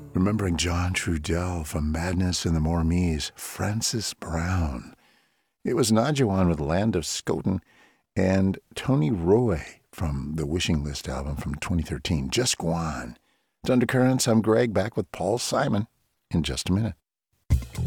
Remembering John Trudell from Madness in the Mormese, Francis Brown. It was Najuan with Land of Skoton, and Tony Roy from the Wishing List album from 2013, Just Guan. It's Undercurrents. I'm Greg, back with Paul Simon in just a minute.